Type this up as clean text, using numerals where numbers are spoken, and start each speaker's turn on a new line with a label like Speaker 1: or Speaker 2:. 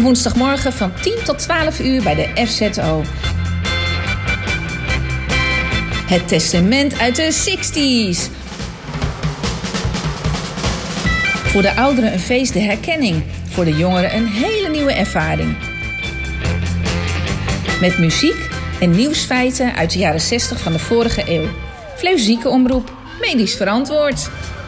Speaker 1: Elke woensdagmorgen van 10 tot 12 uur bij de FZO. Het testament uit de 60's. Voor de ouderen een feest, de herkenning. Voor de jongeren een hele nieuwe ervaring. Met muziek en nieuwsfeiten uit de jaren 60 van de vorige eeuw. Fleuzieke omroep, medisch verantwoord.